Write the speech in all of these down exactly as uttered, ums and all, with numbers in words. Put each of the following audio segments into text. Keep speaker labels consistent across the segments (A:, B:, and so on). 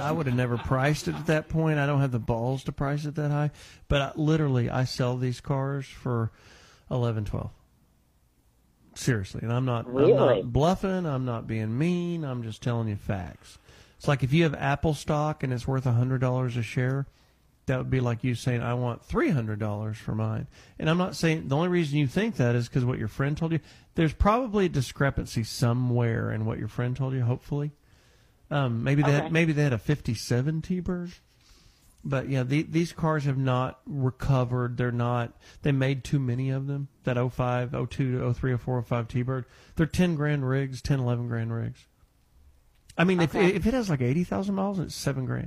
A: I would have never priced it at that point. I don't have the balls to price it that high. But I, literally, I sell these cars for eleven, twelve. Seriously, and I'm not,
B: really?
A: I'm not bluffing. I'm not being mean. I'm just telling you facts. It's like if you have Apple stock and it's worth one hundred dollars a share, that would be like you saying, I want three hundred dollars for mine. And I'm not saying, the only reason you think that is because what your friend told you. There's probably a discrepancy somewhere in what your friend told you, hopefully. Um, maybe, they
B: okay.
A: had, maybe they had a fifty-seven T-Bird. But, yeah, the, these cars have not recovered. They're not, they made too many of them. That oh five, oh two, oh three, oh four, oh five T-Bird. They're ten grand rigs, ten, eleven grand rigs. I mean, okay. if, if it has like eighty thousand miles, it's seven grand.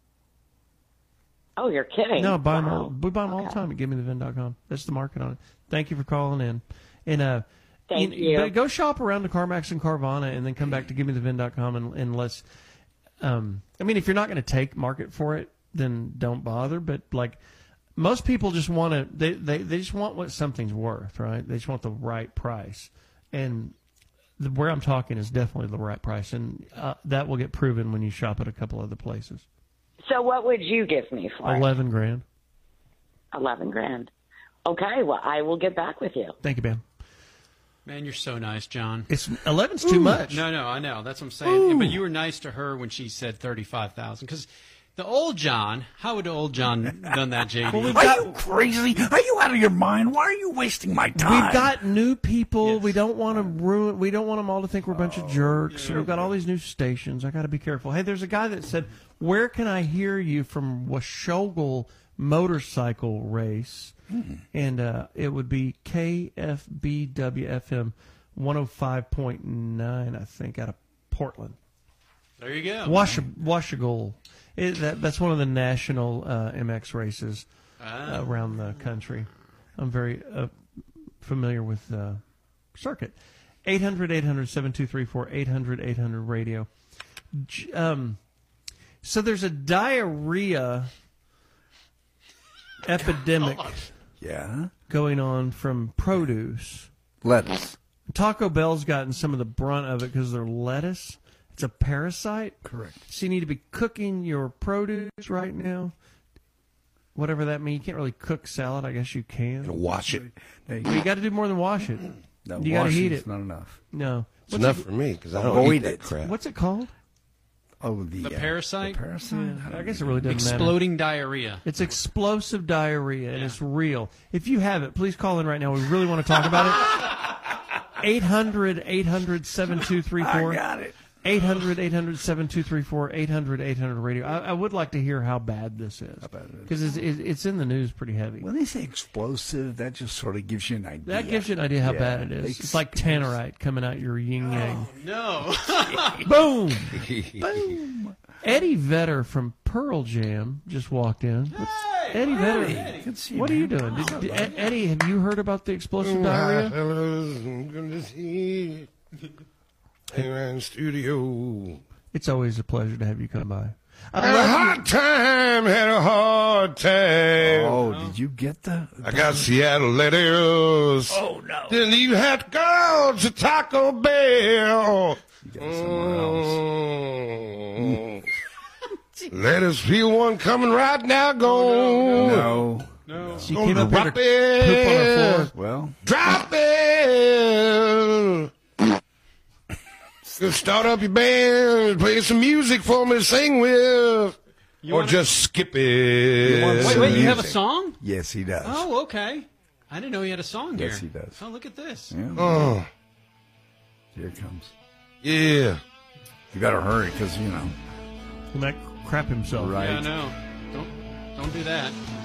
B: Oh, you're kidding.
A: No, buy them
B: wow.
A: all, we buy them
B: okay.
A: all the time at give me the vin dot com. That's the market on it. Thank you for calling in. And, uh,
B: Thank you. you.
A: But go shop around the CarMax and Carvana and then come back to give me the vin dot com and, and let's, um, I mean, if you're not going to take market for it, then don't bother. But like most people just want to, they, they, they just want what something's worth, right? They just want the right price. And the, where I'm talking is definitely the right price. And uh, that will get proven when you shop at a couple other places.
B: So what would you give me for it?
A: Eleven grand.
B: Eleven grand. Okay, well, I will get back with you.
A: Thank you, Ben.
C: Man, you're so nice, John.
A: It's eleven's too much.
C: No, no, I know. That's what I'm saying. Ooh. But you were nice to her when she said thirty-five thousand dollars. Because the old John, how would old John done that, J D?
D: Well, are you crazy? Are you out of your mind? Why are you wasting my time?
A: We've got new people.
C: Yes.
A: We don't want to ruin. We don't want them all to think we're a bunch of jerks. Yeah. We've got all these new stations. I got to be careful. Hey, there's a guy that said, "Where can I hear you from Washougal Motorcycle Race?" Mm-hmm. And uh, it would be K F B W F M one oh five point nine, I think, out of Portland.
C: There you go.
A: Wash Washougal. It, that, that's one of the national uh, M X races ah. uh, around the country. I'm very uh, familiar with the uh, circuit. eight hundred, eight hundred, seven two three four, eight hundred, eight hundred radio. Um, so there's a diarrhea epidemic
D: yeah.
A: going on from produce.
D: Lettuce.
A: Taco Bell's gotten some of the brunt of it because their lettuce. It's a parasite.
D: Correct.
A: So you need to be cooking your produce right now. Whatever that means. You can't really cook salad. I guess you can.
D: You wash it.
A: You, you got to do more than wash it.
D: No,
A: you got to heat it.
D: It's not enough.
A: No.
E: It's
A: What's
E: enough
A: it,
E: for me because I don't
D: avoid
E: eat that
D: it.
E: crap.
A: What's it called?
D: Oh, the,
C: the
D: uh,
C: parasite?
D: The parasite?
A: Yeah, I guess it really doesn't
C: Exploding
A: matter.
C: diarrhea.
A: It's explosive diarrhea, and
C: yeah.
A: it's real. If you have it, please call in right now. We really want to talk about it. eight hundred, eight hundred, seven two three four.
D: I got it.
A: eight hundred, eight hundred, seven two three four, eight hundred, eight hundred radio. I, I would like to hear how bad this is. Because it's, it's in the news pretty heavy.
D: When they say explosive, that just sort of gives you an idea.
A: That gives you an idea how
D: yeah.
A: bad it is. It's like tannerite coming out your yin-yang.
C: Oh, no.
A: Boom. Boom. Eddie Vedder from Pearl Jam just walked in.
C: Hey,
A: Eddie Vedder,
C: Eddie.
A: Good see you, what man. Are you doing? Did, did, Ed, Eddie, have you heard about the explosive diarrhea?
E: Hey, studio.
A: It's always a pleasure to have you come by. I
E: had a hard you. time, had a hard time.
D: Oh, did you get the?
E: I got Seattle letters.
D: Oh, no.
E: Then you had to go to Taco Bell.
D: You got somewhere else.
E: Mm. Letters, feel one coming right now, go.
D: Oh, no,
E: no.
D: no.
A: She came up here to poop on her floor.
D: Well.
E: Drop it. Just start up your band, play some music for me to sing with, you or just skip it.
C: Wait, wait, you have a song?
D: Yes, he does.
C: Oh, okay. I didn't know he had a song here.
D: Yes, he does.
C: Oh, look at this.
D: Yeah.
E: Oh.
D: Here it comes.
E: Yeah.
D: You better hurry, because, you know.
A: He might crap himself.
D: Right.
C: Yeah, no. Don't, don't do that.